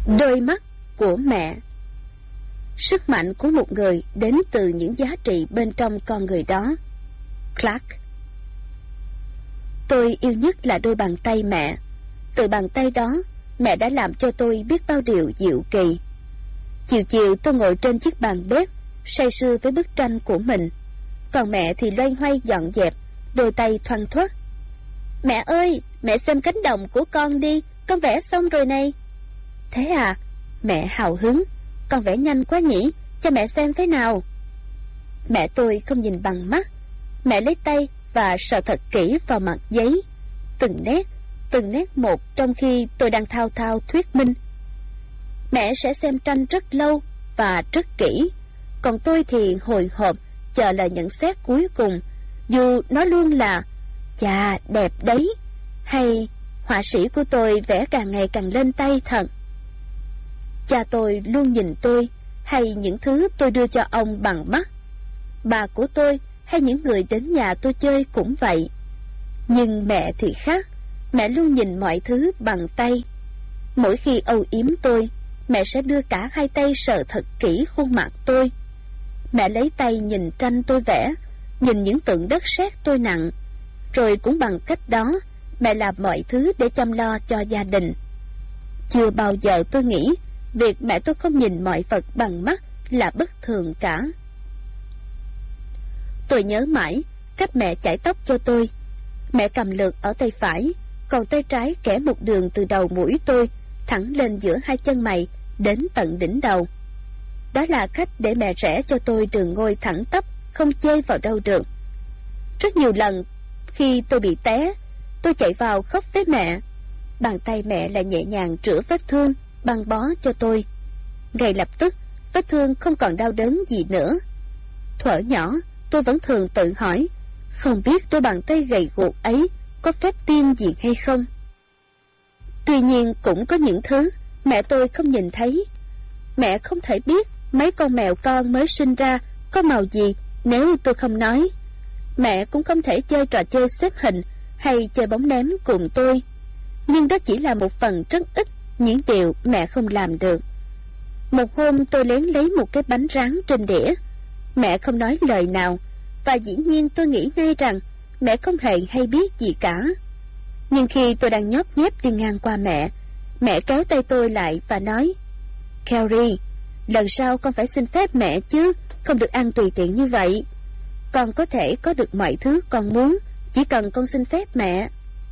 Đôi mắt của mẹ. Sức mạnh của một người đến từ những giá trị bên trong con người đó. Clark. Tôi yêu nhất là đôi bàn tay mẹ. Từ bàn tay đó, mẹ đã làm cho tôi biết bao điều diệu kỳ. Chiều chiều tôi ngồi trên chiếc bàn bếp, say sưa với bức tranh của mình. Còn mẹ thì loay hoay dọn dẹp, đôi tay thoăn thoắt. Mẹ ơi, mẹ xem cánh đồng của con đi, con vẽ xong rồi này. Thế à? Mẹ hào hứng. Con vẽ nhanh quá nhỉ, cho mẹ xem thế nào. Mẹ tôi không nhìn bằng mắt. Mẹ lấy tay và sờ thật kỹ vào mặt giấy, từng nét một, trong khi tôi đang thao thao thuyết minh. Mẹ sẽ xem tranh rất lâu và rất kỹ, còn tôi thì hồi hộp chờ lời nhận xét cuối cùng, dù nó luôn là chà đẹp đấy, hay họa sĩ của tôi vẽ càng ngày càng lên tay thật. Cha tôi luôn nhìn tôi hay những thứ tôi đưa cho ông bằng mắt. Bà của tôi hay những người đến nhà tôi chơi cũng vậy. Nhưng mẹ thì khác. Mẹ luôn nhìn mọi thứ bằng tay. Mỗi khi âu yếm tôi, mẹ sẽ đưa cả hai tay sờ thật kỹ khuôn mặt tôi. Mẹ lấy tay nhìn tranh tôi vẽ, nhìn những tượng đất sét tôi nặng. Rồi cũng bằng cách đó, mẹ làm mọi thứ để chăm lo cho gia đình. Chưa bao giờ tôi nghĩ việc mẹ tôi không nhìn mọi vật bằng mắt là bất thường cả. Tôi nhớ mãi cách mẹ chải tóc cho tôi. Mẹ cầm lược ở tay phải, còn tay trái kẻ một đường từ đầu mũi tôi thẳng lên giữa hai chân mày đến tận đỉnh đầu. Đó là cách để mẹ rẽ cho tôi đường ngôi thẳng tắp, không chê vào đâu được. Rất nhiều lần khi tôi bị té, tôi chạy vào khóc với mẹ. Bàn tay mẹ lại nhẹ nhàng rửa vết thương, băng bó cho tôi. Ngay lập tức, vết thương không còn đau đớn gì nữa. Thuở nhỏ, tôi vẫn thường tự hỏi, không biết đôi bàn tay gầy guộc ấy có phép tiên gì hay không. Tuy nhiên cũng có những thứ mẹ tôi không nhìn thấy. Mẹ không thể biết mấy con mèo con mới sinh ra có màu gì nếu tôi không nói. Mẹ cũng không thể chơi trò chơi xếp hình hay chơi bóng ném cùng tôi. Nhưng đó chỉ là một phần rất ít những điều mẹ không làm được. Một hôm tôi lén lấy một cái bánh rán trên đĩa. Mẹ không nói lời nào, và dĩ nhiên tôi nghĩ ngay rằng mẹ không hề hay biết gì cả. Nhưng khi tôi đang nhóp nhép đi ngang qua mẹ kéo tay tôi lại và nói, Carrie, lần sau con phải xin phép mẹ chứ, không được ăn tùy tiện như vậy. Con có thể có được mọi thứ con muốn, chỉ cần con xin phép mẹ.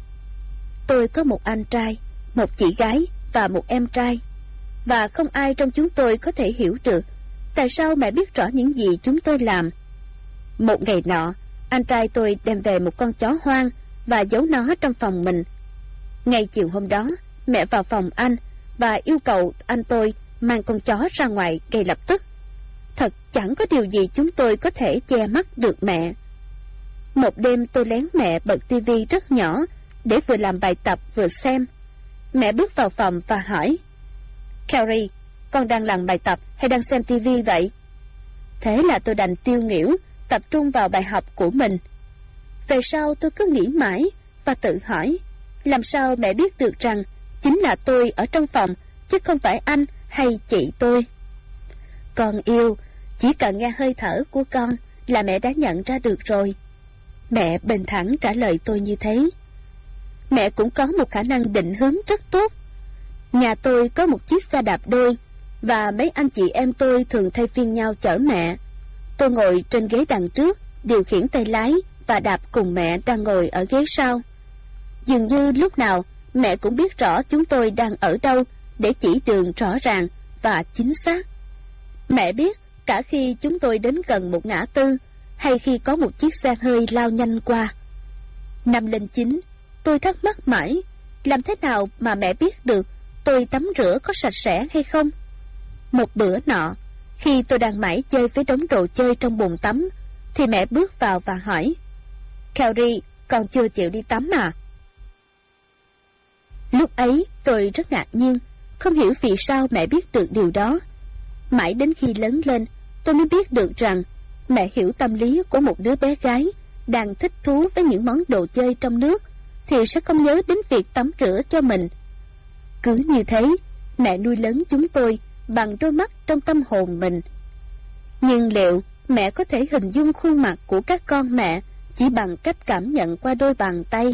Tôi có một anh trai, một chị gái và một em trai, và không ai trong chúng tôi có thể hiểu được tại sao mẹ biết rõ những gì chúng tôi làm. Một ngày nọ, anh trai tôi đem về một con chó hoang và giấu nó trong phòng mình. Ngay chiều hôm đó, mẹ vào phòng anh và yêu cầu anh tôi mang con chó ra ngoài ngay lập tức. Thật chẳng có điều gì chúng tôi có thể che mắt được mẹ. Một đêm tôi lén mẹ bật tivi rất nhỏ để vừa làm bài tập vừa xem. Mẹ bước vào phòng và hỏi, Carrie, con đang làm bài tập hay đang xem tivi vậy? Thế là tôi đành tiêu nghỉu, tập trung vào bài học của mình. Về sau tôi cứ nghĩ mãi và tự hỏi, làm sao mẹ biết được rằng chính là tôi ở trong phòng, chứ không phải anh hay chị tôi. Con yêu, chỉ cần nghe hơi thở của con là mẹ đã nhận ra được rồi. Mẹ bình thản trả lời tôi như thế. Mẹ cũng có một khả năng định hướng rất tốt. Nhà tôi có một chiếc xe đạp đôi, và mấy anh chị em tôi thường thay phiên nhau chở mẹ. Tôi ngồi trên ghế đằng trước, điều khiển tay lái và đạp cùng mẹ đang ngồi ở ghế sau. Dường như lúc nào mẹ cũng biết rõ chúng tôi đang ở đâu để chỉ đường rõ ràng và chính xác. Mẹ biết cả khi chúng tôi đến gần một ngã tư hay khi có một chiếc xe hơi lao nhanh qua. Năm lên 9, tôi thắc mắc mãi, làm thế nào mà mẹ biết được tôi tắm rửa có sạch sẽ hay không? Một bữa nọ, khi tôi đang mãi chơi với đống đồ chơi trong bồn tắm, thì mẹ bước vào và hỏi, Carrie, con chưa chịu đi tắm à? Lúc ấy tôi rất ngạc nhiên, không hiểu vì sao mẹ biết được điều đó. Mãi đến khi lớn lên, tôi mới biết được rằng mẹ hiểu tâm lý của một đứa bé gái đang thích thú với những món đồ chơi trong nước thì sẽ không nhớ đến việc tắm rửa cho mình. Cứ như thế, Mẹ nuôi lớn chúng tôi bằng đôi mắt trong tâm hồn mình. Nhưng liệu mẹ có thể hình dung khuôn mặt của các con mẹ chỉ bằng cách cảm nhận qua đôi bàn tay?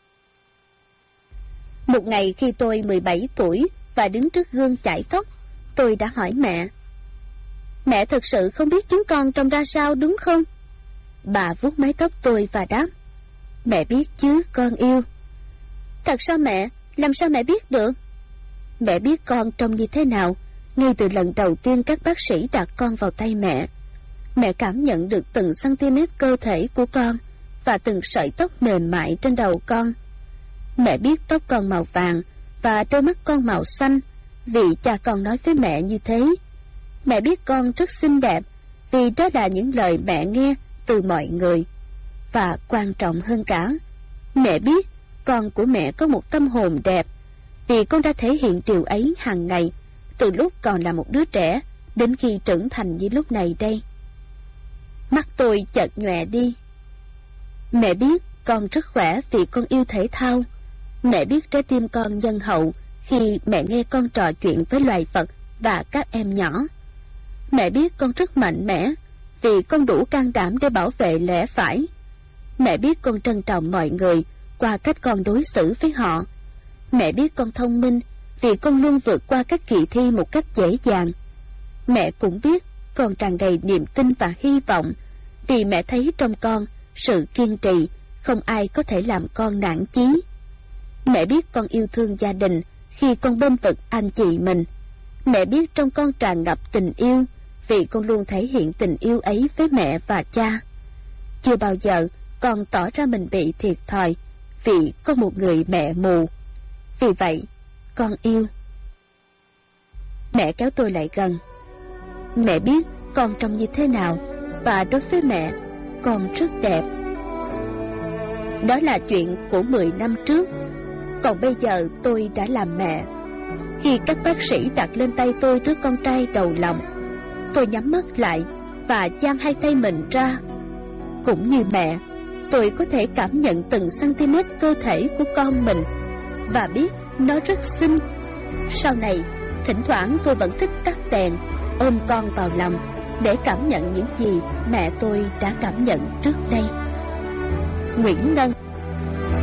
Một ngày khi tôi 17 tuổi và đứng trước gương chải tóc, tôi đã hỏi mẹ: "Mẹ thực sự không biết chúng con trông ra sao đúng không?" Bà vuốt mái tóc tôi và đáp: "Mẹ biết chứ, con yêu." "Thật sao mẹ? Làm sao mẹ biết được?" "Mẹ biết con trông như thế nào ngay từ lần đầu tiên các bác sĩ đặt con vào tay mẹ. Mẹ cảm nhận được từng cm cơ thể của con và từng sợi tóc mềm mại trên đầu con. Mẹ biết tóc con màu vàng và đôi mắt con màu xanh vì cha con nói với mẹ như thế. Mẹ biết con rất xinh đẹp vì đó là những lời mẹ nghe từ mọi người. Và quan trọng hơn cả, mẹ biết con của mẹ có một tâm hồn đẹp vì con đã thể hiện điều ấy hàng ngày từ lúc còn là một đứa trẻ đến khi trưởng thành như lúc này đây." Mắt tôi chợt nhòe đi. Mẹ biết con rất khỏe vì con yêu thể thao. Mẹ biết trái tim con nhân hậu khi mẹ nghe con trò chuyện với loài vật và các em nhỏ. Mẹ biết con rất mạnh mẽ vì con đủ can đảm để bảo vệ lẽ phải. Mẹ biết con trân trọng mọi người qua cách con đối xử với họ. Mẹ biết con thông minh vì con luôn vượt qua các kỳ thi một cách dễ dàng. Mẹ cũng biết con tràn đầy niềm tin và hy vọng vì mẹ thấy trong con sự kiên trì, không ai có thể làm con nản chí. Mẹ biết con yêu thương gia đình khi con bên vực anh chị mình. Mẹ biết trong con tràn ngập tình yêu vì con luôn thể hiện tình yêu ấy với mẹ và cha. Chưa bao giờ con tỏ ra mình bị thiệt thòi vì có một người mẹ mù. Vì vậy, con yêu. Mẹ kéo tôi lại gần. Mẹ biết con trông như thế nào và đối với mẹ, con rất đẹp. Đó là chuyện của 10 năm trước. Còn bây giờ tôi đã làm mẹ. Khi các bác sĩ đặt lên tay tôi đứa con trai đầu lòng, tôi nhắm mắt lại và dang hai tay mình ra. Cũng như mẹ, tôi có thể cảm nhận từng cm cơ thể của con mình và biết nó rất xinh. Sau này, thỉnh thoảng tôi vẫn thích tắt đèn, ôm con vào lòng để cảm nhận những gì mẹ tôi đã cảm nhận trước đây. Nguyễn Ngân.